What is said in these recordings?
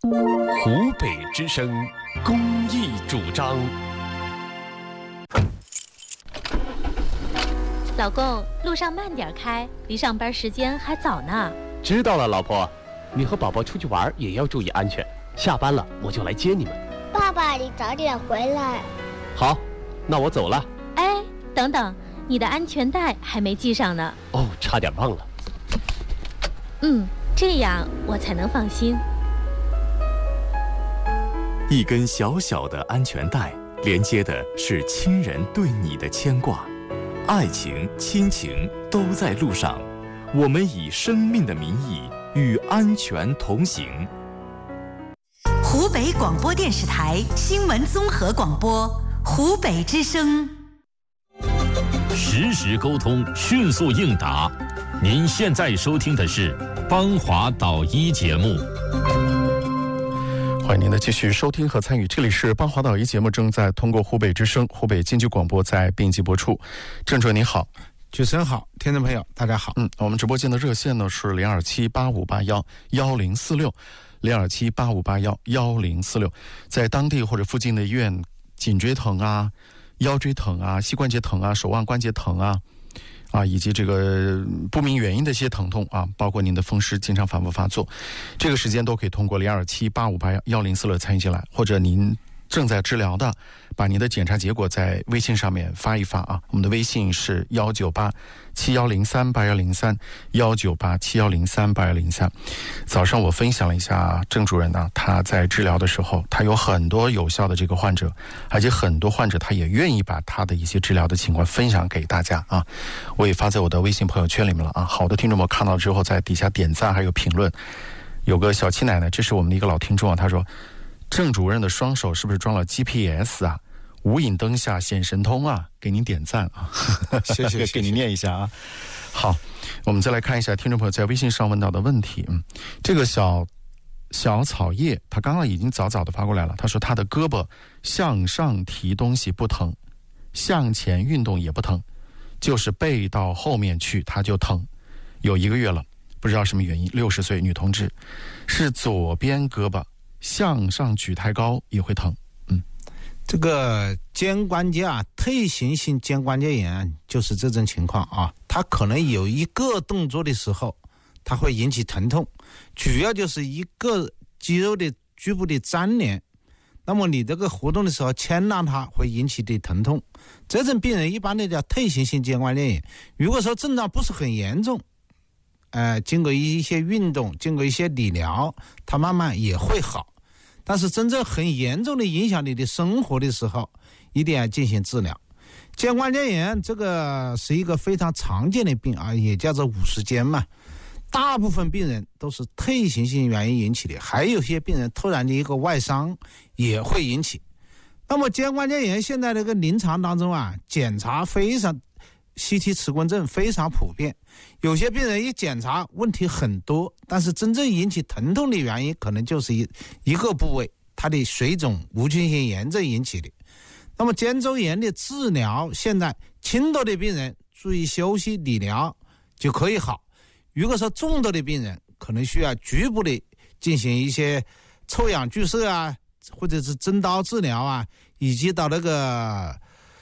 湖北之声公益主张。 老公，路上慢点开，离上班时间还早呢。 知道了，老婆，你和宝宝出去玩也要注意安全。下班了我就来接你们。 爸爸，你早点回来。 好，那我走了。 哎，等等，你的安全带还没系上呢。 哦，差点忘了。 这样我才能放心。 一根小小的安全带，连接的是亲人对你的牵挂。爱情、亲情都在路上，我们以生命的名义与安全同行。 湖北广播电视台新闻综合广播，湖北之声。 实时沟通，迅速应答。您现在收听的是邦华导医节目。 欢迎您的继续收听和参与，这里是邦华导医节目，正在通过湖北之声、湖北经济广播在并机播出。郑主任您好。 主持人好，听众朋友大家好。 我们直播间的热线呢是0278581046，0278581046，在当地或者附近的医院，颈椎疼啊、腰椎疼啊、膝关节疼啊、手腕关节疼啊，以及这个不明原因的一些疼痛啊，包括您的风湿经常反复发作，这个时间都可以通过0278581046参与进来，或者您正在治疗的，把您的检查结果在微信上面发一发啊。我们的微信是19871038103，19871038103。早上我分享了一下郑主任呢，他在治疗的时候，他有很多有效的这个患者，而且很多患者他也愿意把他的一些治疗的情况分享给大家啊。我也发在我的微信朋友圈里面了啊。好的听众们看到之后，在底下点赞还有评论。有个小七奶奶，这是我们的一个老听众啊，他说，郑主任的双手是不是装了 GPS 啊？无影灯下显神通啊！给您点赞啊！ 谢谢， 给您念一下啊。好，我们再来看一下听众朋友在微信上问到的问题。这个小草叶，他刚刚已经早早的发过来了。他说他的胳膊向上提东西不疼，向前运动也不疼，就是背到后面去他就疼，有1个月了，不知道什么原因。60岁女同志，是左边胳膊向上举太高也会疼。 这个肩关节退行性肩关节炎就是这种情况啊，它可能有一个动作的时候，它会引起疼痛，主要就是一个肌肉的局部的粘连，那么你这个活动的时候牵拉它会引起的疼痛，这种病人一般的叫退行性肩关节炎。如果说症状不是很严重，经过一些运动，经过一些理疗，它慢慢也会好。但是真正很严重的影响你的生活的时候，一定要进行治疗。肩关节炎这个是一个非常常见的病啊，也叫做50肩嘛。大部分病人都是退行性原因引起的，还有些病人突然的一个外伤也会引起。那么肩关节炎现在这个临床当中检查非常CT 磁共振非常普遍，有些病人一检查问题很多，但是真正引起疼痛的原因可能就是一个部位它的水肿无菌性炎症引起的。那么肩周炎的治疗，现在轻度的病人注意休息理疗就可以好，如果说重度的病人可能需要局部的进行一些臭氧注射或者是针刀治疗以及到那个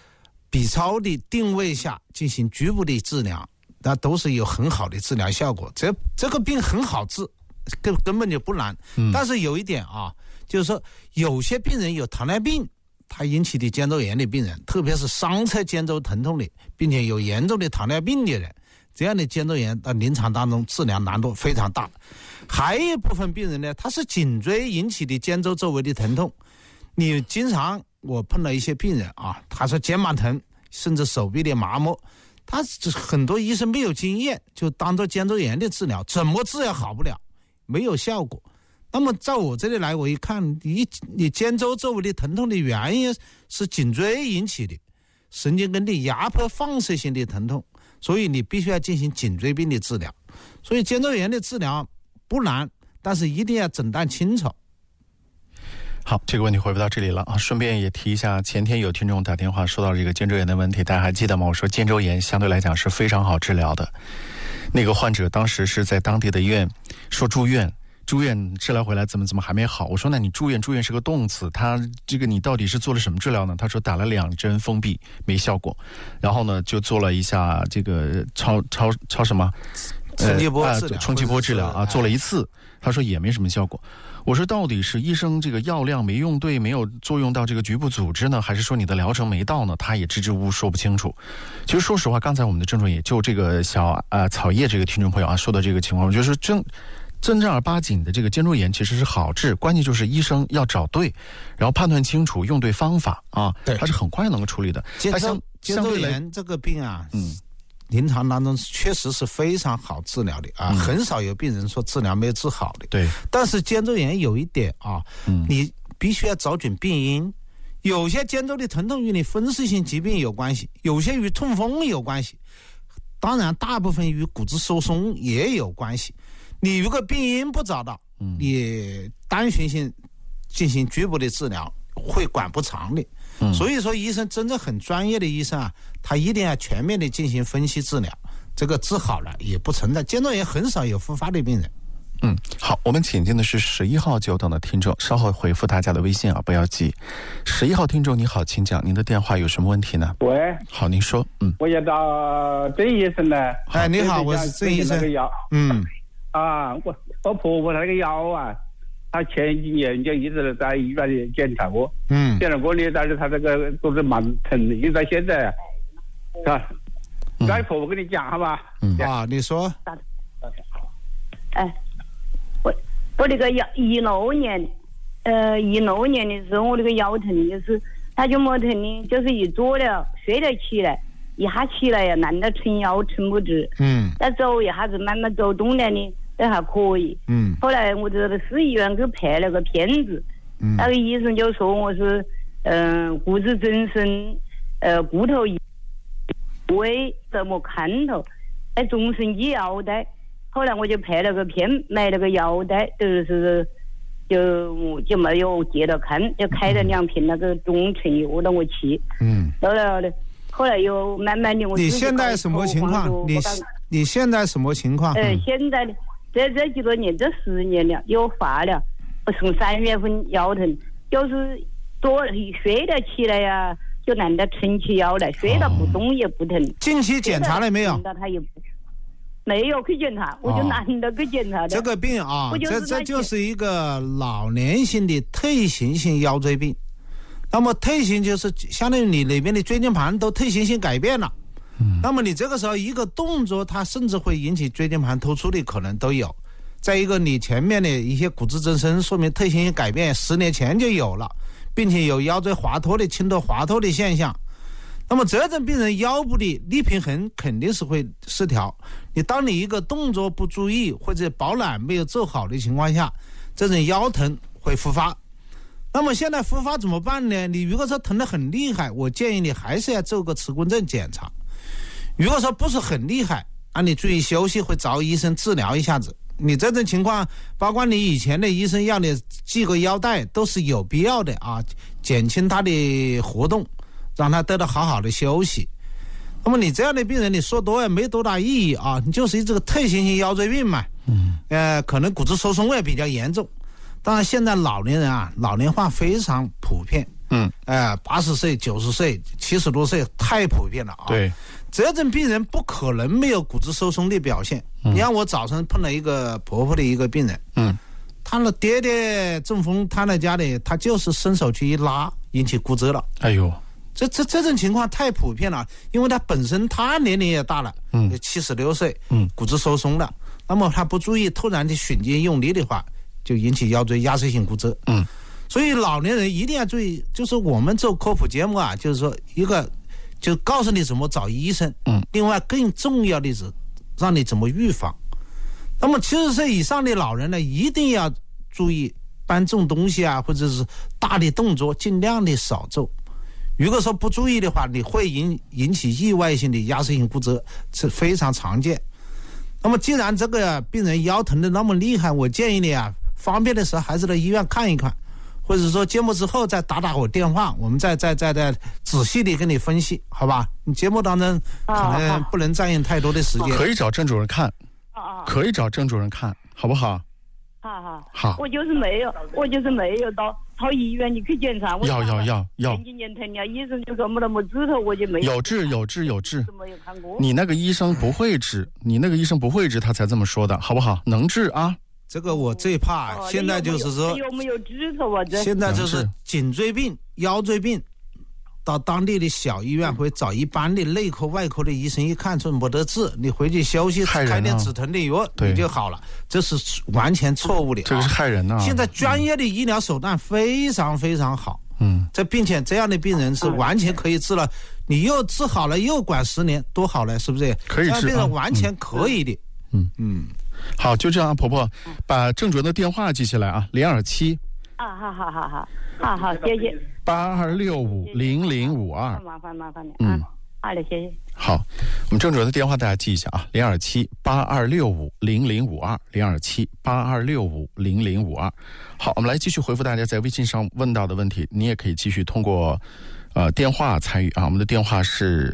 B超的定位下进行局部的治疗，那都是有很好的治疗效果。这个病很好治，根本就不难。但是有一点就是说有些病人有糖尿病，他引起的肩周炎的病人，特别是上侧肩周疼痛的，并且有严重的糖尿病的人，这样的肩周炎在临床当中治疗难度非常大。还有一部分病人呢，他是颈椎引起的肩周周围的疼痛。你经常我碰到一些病人他说肩膀疼，甚至手臂的麻木，他很多医生没有经验，就当做肩周炎的治疗，怎么治也好不了，没有效果。那么在我这里来，我一看你肩周周围的疼痛的原因是颈椎引起的神经根的压迫放射性的疼痛，所以你必须要进行颈椎病的治疗。所以肩周炎的治疗不难，但是一定要诊断清楚。 好，这个问题回复到这里了顺便也提一下，前天有听众打电话说到这个肩周炎的问题，大家还记得吗？我说肩周炎相对来讲是非常好治疗的。那个患者当时是在当地的医院说住院， 住院治疗回来怎么还没好？我说那你住院是个动词，他这个你到底是做了什么治疗呢？他说打了2针封闭没效果，然后呢就做了一下这个超什么冲击波治疗， 冲击波治疗啊，做了1次，他说也没什么效果。我说到底是医生这个药量没用对，没有作用到这个局部组织呢，还是说你的疗程没到呢？他也支支吾吾说不清楚。其实说实话，刚才我们的郑重也就这个草叶这个听众朋友啊说的这个情况，我就是正儿八经的这个肩周炎其实是好治，关键就是医生要找对，然后判断清楚，用对方法啊，它是很快能够处理的。 肩周炎这个病啊，临床当中确实是非常好治疗的啊，很少有病人说治疗没有治好的。 对， 但是肩周炎有一点啊，你必须要找准病因。有些肩周的疼痛与你风湿性疾病有关系，有些与痛风有关系，当然大部分与骨质疏松也有关系。你如果病因不找到，你单循性进行局部的治疗会管不长的。所以说医生真正很专业的医生啊，他一定要全面的进行分析治疗，这个治好了也不存在，肩周炎很少有复发的病人。 好，我们请进的是11号久等的听众，稍后回复大家的微信啊，不要急。11号听众你好，请讲，您的电话有什么问题呢？ 喂， 好，您说。 我要找郑医生呢。 哎，你好，我是郑医生。 我婆婆她那个腰啊，她前几年就一直在医院里检查过，检查过呢，但是她这个肚子蛮疼的，一直到现在啊，是吧？来，婆婆跟你讲好吧？ 你说。 我那个16年的时候，我那个腰疼就是它就没疼的，就是一坐了睡了起来，一下起来呀，难得撑腰撑不直。但走一下子慢慢走动了呢，都还可以。后来我这个市医院给拍了个片子，那个医生就说我是骨质增生，骨头胃怎么看头，终身系腰带。后来我就拍了个片，买了个腰带，就没有接着看，就开了2瓶那个中成药让我吃。后来又慢慢的我。 你现在什么情况？你现在什么情况？ 现在这几多年，这10年了，又发了。我从3月份腰疼，就是睡了起来呀，就难得撑起腰来，睡了不动也不疼。 近期检查了没有？ 他也没有去检查，我就懒得去检查的。 这个病啊，这就是一个老年性的退行性腰椎病。那么退行就是相当于你里面的椎间盘都退行性改变了。那么你这个时候一个动作，它甚至会引起椎间盘突出的可能都有。再一个，你前面的一些骨质增生，说明退行性改变10年前就有了，并且有腰椎滑脱的轻度滑脱的现象。那么这种病人腰部的力平衡肯定是会失调。当你一个动作不注意或者保暖没有做好的情况下，这种腰疼会复发。那么现在复发怎么办呢？你如果说疼得很厉害，我建议你还是要做个磁共振检查。如果说不是很厉害，你注意休息，会找医生治疗一下子。你这种情况，包括你以前的医生要你系个腰带，都是有必要的啊，减轻他的活动，让他得到好好的休息。那么你这样的病人，你说多也没多大意义啊，你就是这个退行性腰椎病嘛，可能骨质疏松也比较严重。当然现在老年人啊，老年化非常普遍，80岁、90岁、70多岁太普遍了啊。 对， 这种病人不可能没有骨质疏松的表现。你看我早上碰了一个婆婆的一个病人，他的爹爹中风瘫在家里，他就是伸手去一拉，引起骨折了。 哎呦， 这种情况太普遍了，因为他本身他年龄也大了，76岁，骨质疏松了，那么他不注意，突然的循经用力的话，就引起腰椎压缩性骨折。所以老年人一定要注意，就是我们做科普节目啊，就是说一个就告诉你怎么找医生，另外更重要的是让你怎么预防。那么70岁以上的老人呢，一定要注意搬重东西啊，或者是大的动作尽量的少做。如果说不注意的话，你会引起意外性的压缩性骨折，是非常常见。那么既然这个病人腰疼的那么厉害，我建议你啊，方便的时候还是到医院看一看，或者说节目之后再打我电话，我们再仔细的跟你分析，好吧？你节目当中可能不能占用太多的时间。 可以找郑主任看，可以找郑主任看，好不好？ 好，我就是没有到医院里去检查。 要前几年疼了，医生就说没那么指头，我就没有治。 没有看过。 你那个医生不会治，他才这么说的，好不好？能治啊。 这个我最怕，现在就是说有没有指头啊？ 现在就是颈椎病、腰椎病。到当地的小医院会找一般的内科外科的医生，一看说没得治，你回去休息开点止疼的药你就好了，这是完全错误的。 这个是害人啊！ 现在专业的医疗手段非常非常好，并且这样的病人是完全可以治了，你又治好了又管10年，多好了，是不是？ 可以治， 这样病人完全可以的。 好，就这样，婆婆把郑主任的电话记起来啊，027。 好，谢谢。 82650052， 麻烦了。好的，谢谢。 好，我们郑主任的电话大家记一下啊，02782650052，02782650052。好，我们来继续回复大家在微信上问到的问题，你也可以继续通过电话参与啊，我们的电话是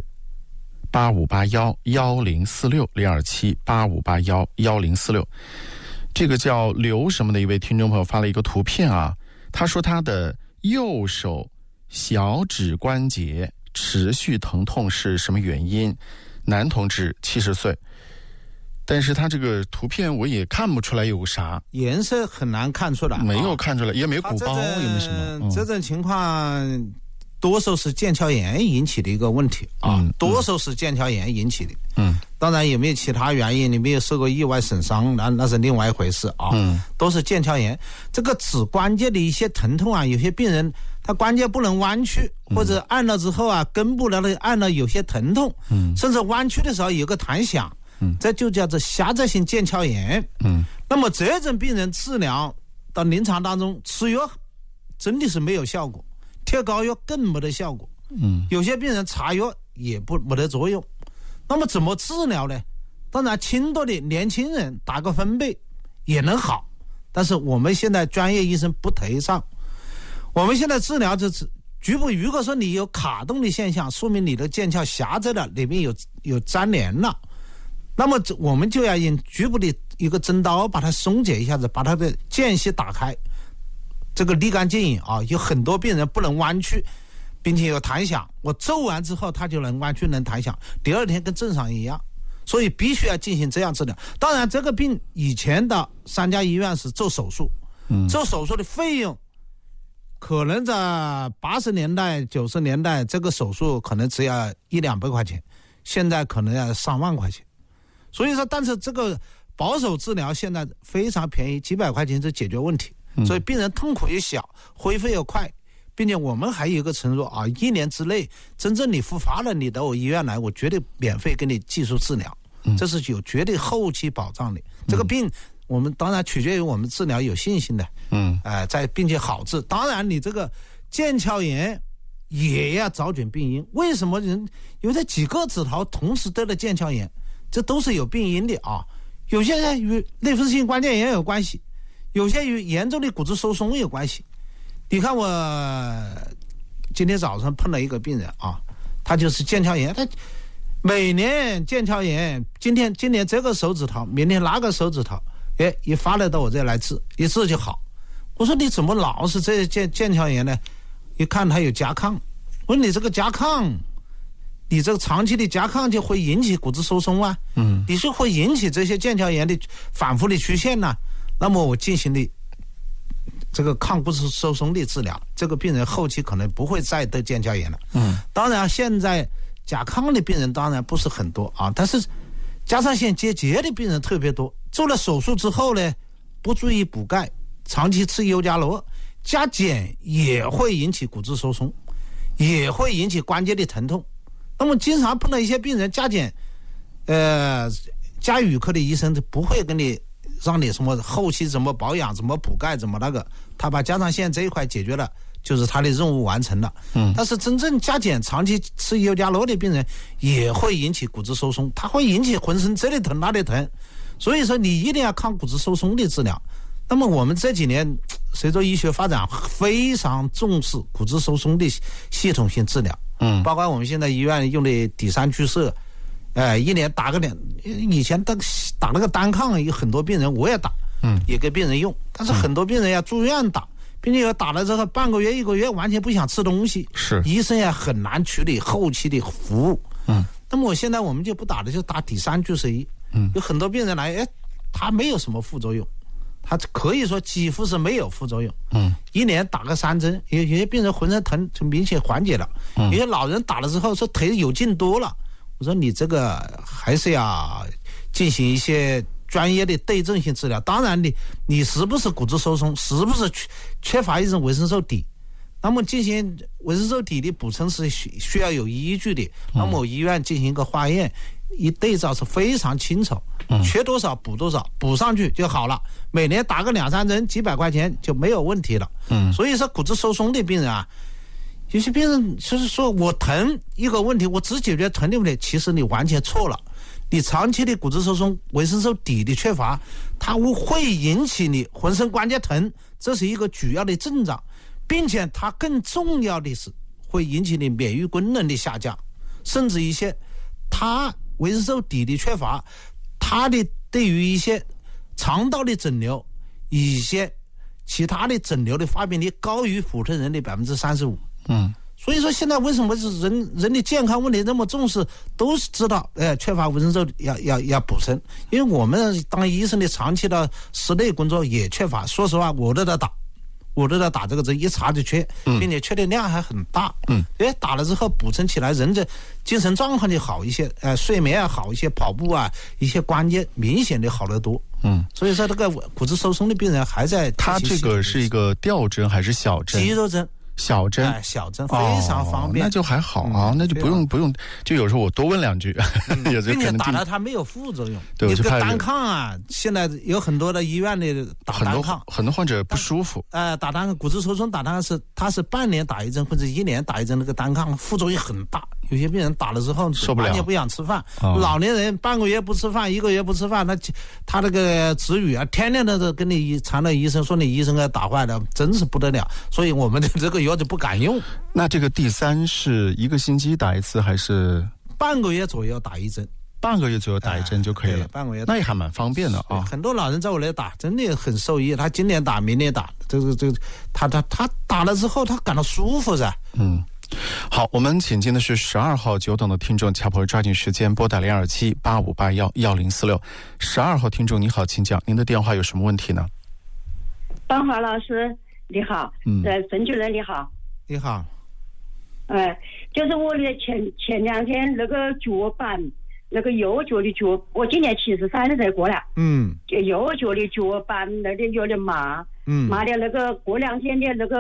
85811046，02785811046。这个叫刘什么的一位听众朋友发了一个图片啊，他说他的右手小指关节持续疼痛是什么原因？男同志70岁，但是他这个图片我也看不出来有啥， 颜色很难看出来， 没有看出来，也没有鼓包，也没什么。 这种情况多数是腱鞘炎引起的一个问题啊，多数是腱鞘炎引起的。当然有没有其他原因，你没有受过意外损伤，那是另外一回事啊。都是腱鞘炎。这个指关节的一些疼痛啊，有些病人他关节不能弯曲，或者按了之后啊，根部那里按了有些疼痛，甚至弯曲的时候有个弹响，这就叫做狭窄性腱鞘炎。那么这种病人治疗到临床当中吃药真的是没有效果，贴膏药更没得效果。有些病人擦药也没得作用。那么怎么治疗呢？当然轻度的年轻人打个分贝也能好，但是我们现在专业医生不提倡。我们现在治疗就是局部，如果说你有卡动的现象，说明你的腱鞘狭窄了，里面有粘连了，那么我们就要用局部的一个针刀把它松解一下子，把它的间隙打开，这个立竿见影啊。有很多病人不能弯曲并且有弹响，我揍完之后他就能弯曲能弹响，第二天跟正常一样，所以必须要进行这样治疗。当然这个病以前的3家医院是做手术，做手术的费用可能在80年代90年代这个手术可能只要100-200块钱，现在可能要上万块钱。所以说但是这个保守治疗现在非常便宜，几百块钱就解决问题，所以病人痛苦也小，恢复也快，并且我们还有一个承诺啊，1年之内真正你复发了，你到我医院来，我绝对免费给你技术治疗，这是有绝对后期保障的。这个病我们当然取决于我们治疗有信心的，并且好治。当然你这个腱鞘炎也要找准病因，为什么人有这几个指头同时得了腱鞘炎，这都是有病因的啊。有些人与类风湿性关节炎有关系，有些与严重的骨质疏松有关系。你看我今天早上碰了一个病人啊，他就是腱鞘炎，他每年腱鞘炎，今年这个手指头，明天那个手指头，一发来到我这来治，一治就好。我说你怎么老是这腱鞘炎呢？一看他有甲亢，我说你这个甲亢，你这个长期的甲亢就会引起骨质疏松啊，你是会引起这些腱鞘炎的反复的出现呢。那么我进行的这个抗骨质疏松的治疗，这个病人后期可能不会再得腱鞘炎了。当然现在甲亢的病人当然不是很多啊，但是甲状腺结节的病人特别多。做了手术之后呢，不注意补钙，长期吃优加罗，加碱也会引起骨质疏松，也会引起关节的疼痛。那么经常碰到一些病人加碱，加语科的医生就不会跟你让你什么后期怎么保养怎么补钙怎么那个，他把甲状腺这一块解决了，就是他的任务完成了。但是真正加碱长期吃优加罗的病人也会引起骨质疏松，它会引起浑身这里疼那里疼，所以说你一定要抗骨质疏松的治疗。那么我们这几年随着医学发展非常重视骨质疏松的系统性治疗，包括我们现在医院用的第3注射，1年打个以前打那个单抗，有很多病人我也打， 也给病人用。但是很多病人要住院打，并且要打了之后半个月1个月完全不想吃东西， 是医生也很难处理后期的服务。那么现在我们就不打了，就打第3注射液。有很多病人来，他没有什么副作用，他可以说几乎是没有副作用。1年打个3针，有些病人浑身疼就明显缓解了。有些老人打了之后说腿有劲多了，我说你这个还是要进行一些专业的对症性治疗。当然你是不是骨质疏松，是不是缺乏一种维生素 D， 那么进行维生素 D 的补充是需要有依据的。那么医院进行一个化验，一对照是非常清楚，缺多少补多少，补上去就好了。每年打个2、3针，几百块钱就没有问题了。所以说骨质疏松的病人啊，有些病人就是说我疼一个问题，我只解决疼的问题，其实你完全错了。你长期的骨质疏松、维生素 D 的缺乏，它会引起你浑身关节疼，这是一个主要的症状，并且它更重要的是会引起你免疫功能的下降，甚至一些它维生素 D 的缺乏，它的对于一些肠道的肿瘤、一些其他的肿瘤的发病率高于普通人的35%。所以说现在为什么是人的健康问题那么重视，都是知道缺乏维生素要补充。因为我们当医生的长期的室内工作也缺乏，说实话我都在打这个针，一查就缺，并且缺的量还很大。打了之后补充起来，人的精神状况就好一些，睡眠也好一些，跑步啊一些关键明显的好得多。所以说这个骨质疏松的病人还在。 他这个是一个吊针还是小针？ 肌肉针。 小针， 小针非常方便， 那就还好啊，那就不用，就有时候我多问2句， 并且打了它没有副作用。 对， 这个单抗啊，现在有很多的医院的打单抗， 很多患者不舒服。 打单抗，骨质疏松打单抗它是半年打1针或者1年打1针，那个单抗副作用很大，有些病人打了之后受不了， 完全不想吃饭。老年人半个月不吃饭，1个月不吃饭，他这个子女啊，天天的跟你缠着医生说你医生给打坏了，真是不得了。所以我们的这个药就不敢用。 那这个第3是1个星期打1次还是半个月左右打1针？ 半个月左右打1针就可以了， 半个月那也还蛮方便的啊。 很多老人在我来打，真的很受益。他今年打，明年打，他打了之后，他感到舒服噻。 好，我们请进的是12号久等的听众，乔婆抓紧时间拨打0278581046。12号听众你好，请讲，您的电话有什么问题呢？ 邦华老师你好，孙主任你好。 你好。 就是我的前2天那个脚板，那个右脚的脚，我今年73岁过了。右脚的脚板那里有点麻，麻的那个过2天的那个